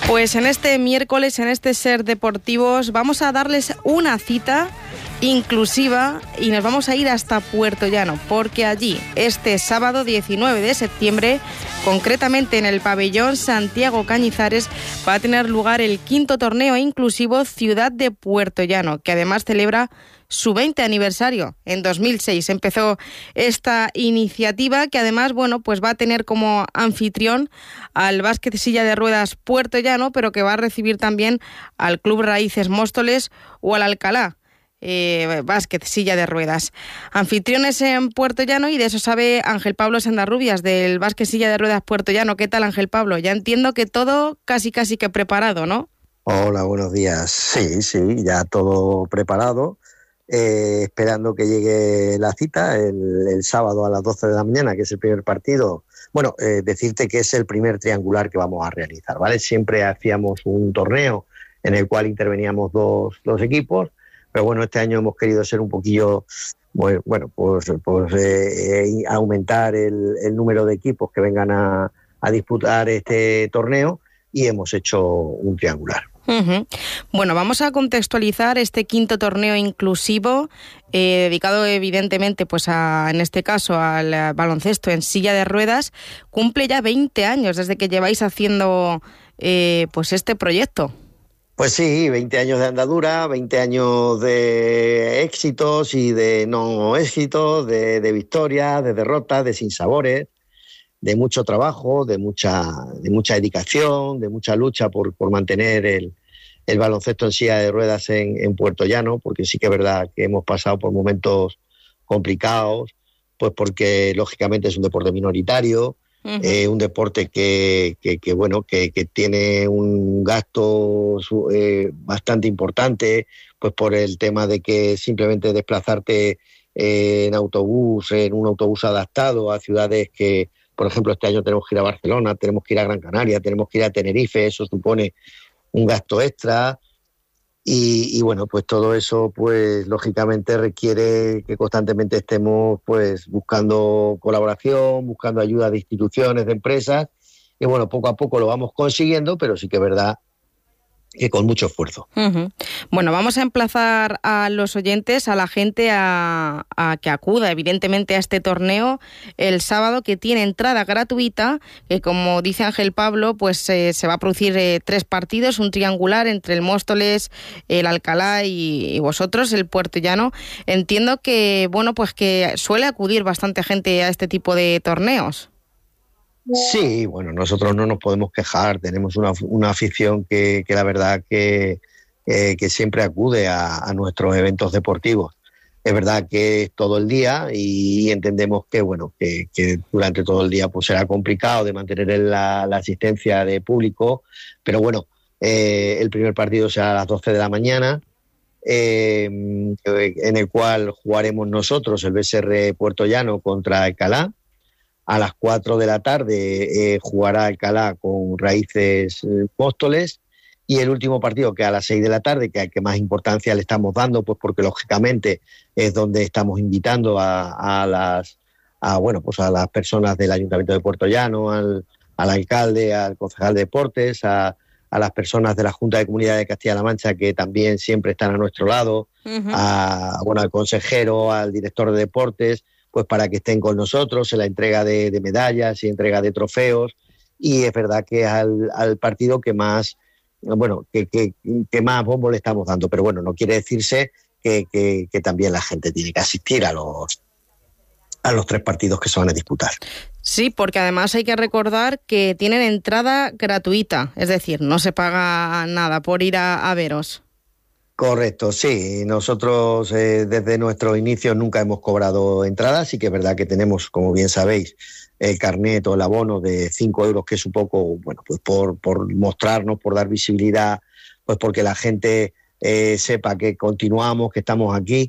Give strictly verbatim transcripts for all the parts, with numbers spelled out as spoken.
Pues en este miércoles, en este Ser Deportivos, vamos a darles una cita inclusiva y nos vamos a ir hasta Puerto Llano, porque allí, este sábado diecinueve de septiembre, concretamente en el pabellón Santiago Cañizares, va a tener lugar el quinto torneo inclusivo Ciudad de Puerto Llano, que además celebra su veinte aniversario. En dos mil seis empezó esta iniciativa, que además, bueno, pues va a tener como anfitrión al Básquet Silla de Ruedas Puerto Llano, pero que va a recibir también al Club Raíces Móstoles o al Alcalá eh, Básquet Silla de Ruedas. Anfitriones en Puerto Llano, y de eso sabe Ángel Pablo Sandarrubias, del Básquet Silla de Ruedas Puerto Llano. ¿Qué tal, Ángel Pablo? Ya entiendo que todo casi casi que preparado, ¿no? Hola, buenos días. Sí, sí, ya todo preparado. Eh, esperando que llegue la cita el, el sábado a las doce de la mañana, que es el primer partido. Bueno, eh, decirte que es el primer triangular que vamos a realizar, ¿vale? Siempre hacíamos un torneo en el cual interveníamos dos, dos equipos, pero bueno, este año hemos querido ser un poquillo, bueno, pues, pues eh, eh, aumentar el, el número de equipos que vengan a, a disputar este torneo, y hemos hecho un triangular. Uh-huh. Bueno, vamos a contextualizar este quinto torneo inclusivo, eh, dedicado evidentemente, pues a, en este caso, al baloncesto en silla de ruedas. Cumple ya veinte años desde que lleváis haciendo eh, pues este proyecto. Pues sí, veinte años de andadura, veinte años de éxitos y de no éxitos, de, de victorias, de derrotas, de sinsabores, de mucho trabajo, de mucha, de mucha dedicación, de mucha lucha por, por mantener el, el baloncesto en silla de ruedas en, en Puerto Llano, porque sí que es verdad que hemos pasado por momentos complicados, pues porque lógicamente es un deporte minoritario, uh-huh. eh, un deporte que, que, que bueno, que, que tiene un gasto eh, bastante importante, pues por el tema de que simplemente desplazarte eh, en autobús, en un autobús adaptado a ciudades que, por ejemplo, este año tenemos que ir a Barcelona, tenemos que ir a Gran Canaria, tenemos que ir a Tenerife, eso supone un gasto extra, y, y bueno, pues todo eso, pues lógicamente requiere que constantemente estemos pues buscando colaboración, buscando ayuda de instituciones, de empresas, y bueno, poco a poco lo vamos consiguiendo, pero sí que es verdad que con mucho esfuerzo. Uh-huh. Bueno, vamos a emplazar a los oyentes, a la gente, a, a que acuda evidentemente a este torneo el sábado, que tiene entrada gratuita, que como dice Ángel Pablo, pues eh, se va a producir eh, tres partidos, un triangular entre el Móstoles, el Alcalá y, y vosotros, el Puerto Llano. Entiendo que, bueno, pues que suele acudir bastante gente a este tipo de torneos. Sí, bueno, nosotros no nos podemos quejar, tenemos una, una afición que, que la verdad que, que, que siempre acude a, a nuestros eventos deportivos. Es verdad que es todo el día, y entendemos que bueno que, que durante todo el día pues será complicado de mantener la, la asistencia de público, pero bueno, eh, el primer partido será a las doce de la mañana, eh, en el cual jugaremos nosotros, el B S R Puerto Llano, contra Alcalá. A las cuatro de la tarde eh, jugará Alcalá con Raíces eh, Móstoles, y el último partido, que a las seis de la tarde, que al que más importancia le estamos dando, pues porque lógicamente es donde estamos invitando a, a las a, bueno, pues a las personas del Ayuntamiento de Puerto Llano, al, al alcalde, al concejal de deportes, a, a las personas de la Junta de Comunidad de Castilla-La Mancha, que también siempre están a nuestro lado, uh-huh. a, bueno, al consejero, al director de deportes, pues para que estén con nosotros en la entrega de, de medallas y entrega de trofeos. Y es verdad que al, al partido que más, bueno, que, que, que más bombo le estamos dando, pero bueno, no quiere decirse que, que, que también la gente tiene que asistir a los, a los tres partidos que se van a disputar. Sí, porque además hay que recordar que tienen entrada gratuita, es decir, no se paga nada por ir a, a veros. Correcto, sí. Nosotros eh, desde nuestros inicios nunca hemos cobrado entradas. Sí que es verdad que tenemos, como bien sabéis, el carnet o el abono de cinco euros, que es un poco, bueno, pues por, por mostrarnos, por dar visibilidad, pues porque la gente eh, sepa que continuamos, que estamos aquí.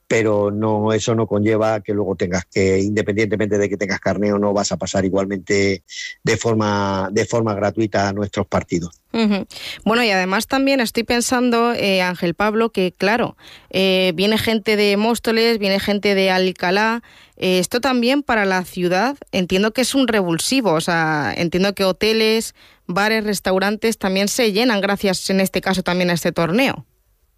pero no, eso no conlleva que luego tengas que, independientemente de que tengas carné o no, vas a pasar igualmente de forma, de forma gratuita a nuestros partidos. Uh-huh. Bueno, y además también estoy pensando, eh, Ángel Pablo, que claro, eh, viene gente de Móstoles, viene gente de Alcalá, eh, esto también para la ciudad entiendo que es un revulsivo, o sea, entiendo que hoteles, bares, restaurantes también se llenan gracias en este caso también a este torneo.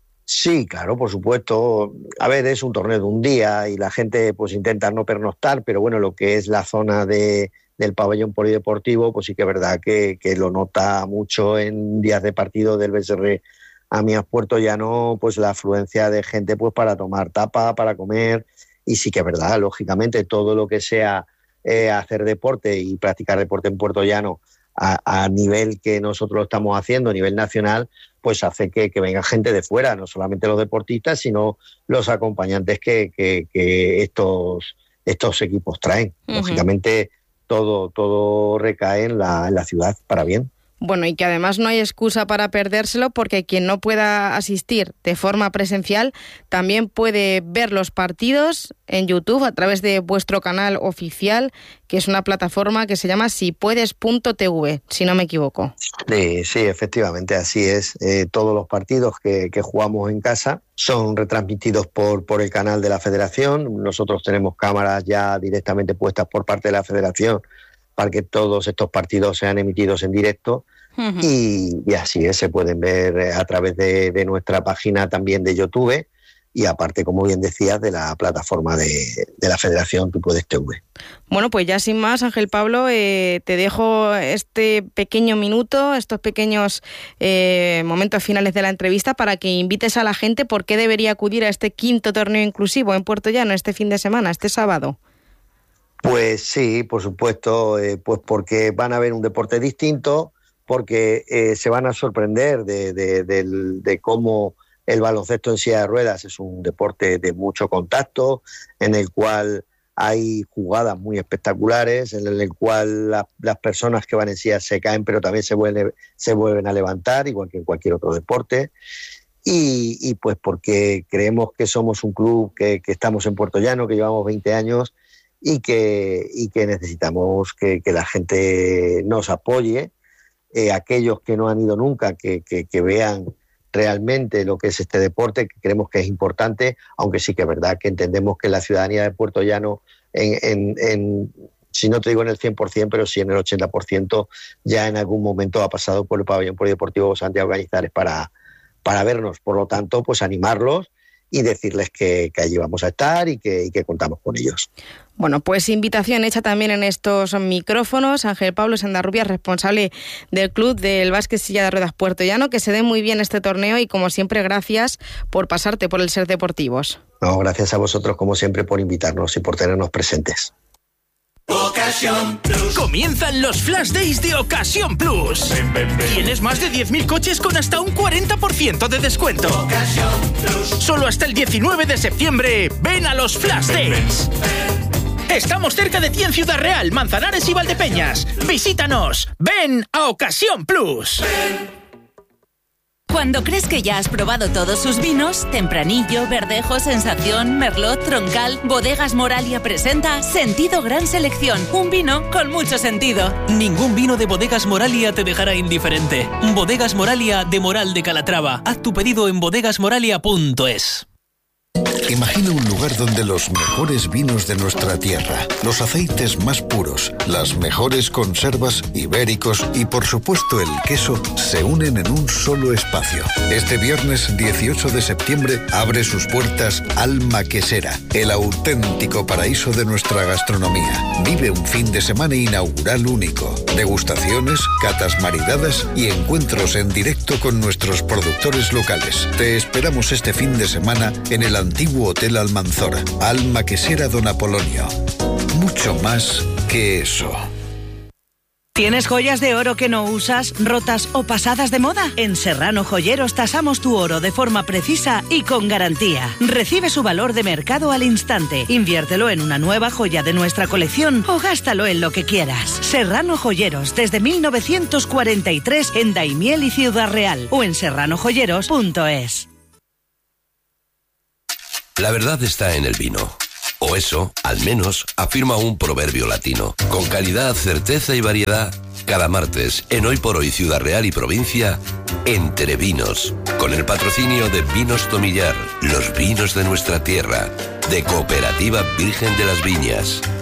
Sí, claro, por supuesto. A ver, es un torneo de un día y la gente pues intenta no pernoctar, pero bueno, lo que es la zona de, del pabellón polideportivo, pues sí que es verdad que, que lo nota mucho en días de partido del B S R Amias Puerto Llano, pues la afluencia de gente pues para tomar tapa, para comer, y sí que es verdad, lógicamente, todo lo que sea eh, hacer deporte y practicar deporte en Puerto Llano a, a nivel que nosotros lo estamos haciendo, a nivel nacional, pues hace que, que venga gente de fuera, no solamente los deportistas, sino los acompañantes que, que, que estos, estos equipos traen. Uh-huh. Lógicamente, todo, todo recae en la, en la ciudad para bien. Bueno, y que además no hay excusa para perdérselo, porque quien no pueda asistir de forma presencial también puede ver los partidos en YouTube a través de vuestro canal oficial, que es una plataforma que se llama sipuedes punto t v, si no me equivoco. Sí, sí, efectivamente, así es. Eh, todos los partidos que, que jugamos en casa son retransmitidos por, por el canal de la Federación. Nosotros tenemos cámaras ya directamente puestas por parte de la Federación para que todos estos partidos sean emitidos en directo. Uh-huh. y, y así es, se pueden ver a través de, de nuestra página también de YouTube y aparte, como bien decías, de la plataforma de, de la Federación Tu Puedes T V. Bueno, pues ya sin más, Ángel Pablo, eh, te dejo este pequeño minuto, estos pequeños eh, momentos finales de la entrevista para que invites a la gente por qué debería acudir a este quinto torneo inclusivo en Puerto Llano este fin de semana, este sábado. Pues sí, por supuesto, eh, pues porque van a ver un deporte distinto, porque eh, se van a sorprender de, de, de, de cómo el baloncesto en silla de ruedas es un deporte de mucho contacto, en el cual hay jugadas muy espectaculares, en el cual la, las personas que van en silla se caen, pero también se vuelven, se vuelven a levantar, igual que en cualquier otro deporte. Y, y pues porque creemos que somos un club que, que estamos en Puerto Llano, que llevamos veinte años, y que, y que necesitamos que, que la gente nos apoye, eh, aquellos que no han ido nunca, que, que, que vean realmente lo que es este deporte, que creemos que es importante, aunque sí que es verdad que entendemos que la ciudadanía de Puerto Llano, en, en, en, si no te digo en el cien por ciento, pero sí en el ochenta por ciento, ya en algún momento ha pasado por el pabellón polideportivo Santiago Cañizares para, para vernos. Por lo tanto, pues animarlos y decirles que, que allí vamos a estar y que, y que contamos con ellos. Bueno, pues invitación hecha también en estos micrófonos. Ángel Pablo Sandarrubias, responsable del Club del Básquet Silla de Ruedas Puerto Llano, que se dé muy bien este torneo y, como siempre, gracias por pasarte por el Ser Deportivos. No, gracias a vosotros, como siempre, por invitarnos y por tenernos presentes. Ocasión Plus. Comienzan los Flash Days de Ocasión Plus. Ven, ven, ven. Tienes más de diez mil coches con hasta un cuarenta por ciento de descuento. Ocasión Plus. Solo hasta el diecinueve de septiembre. Ven a los Flash Days. Ven, ven. Estamos cerca de ti en Ciudad Real, Manzanares y Valdepeñas. Visítanos. Ven a Ocasión Plus. Ven. Cuando crees que ya has probado todos sus vinos, Tempranillo, Verdejo, Sensación, Merlot, Troncal, Bodegas Moralia presenta Sentido Gran Selección, un vino con mucho sentido. Ningún vino de Bodegas Moralia te dejará indiferente. Bodegas Moralia de Moral de Calatrava. Haz tu pedido en bodegas moralia punto es. Imagina un lugar donde los mejores vinos de nuestra tierra, los aceites más puros, las mejores conservas, ibéricos y por supuesto el queso se unen en un solo espacio. Este viernes dieciocho de septiembre abre sus puertas Alma Quesera, el auténtico paraíso de nuestra gastronomía. Vive un fin de semana inaugural único, degustaciones, catas maridadas y encuentros en directo con nuestros productores locales. Te esperamos este fin de semana en el antiguo Hotel Almanzora, Alma Quesera Don Apolonio. Mucho más que eso. ¿Tienes joyas de oro que no usas, rotas o pasadas de moda? En Serrano Joyeros tasamos tu oro de forma precisa y con garantía. Recibe su valor de mercado al instante. Inviértelo en una nueva joya de nuestra colección o gástalo en lo que quieras. Serrano Joyeros, desde mil novecientos cuarenta y tres en Daimiel y Ciudad Real o en serrano joyeros punto es. La verdad está en el vino. O eso, al menos, afirma un proverbio latino. Con calidad, certeza y variedad, cada martes, en Hoy por Hoy Ciudad Real y Provincia, Entre Vinos, con el patrocinio de Vinos Tomillar, los vinos de nuestra tierra, de Cooperativa Virgen de las Viñas.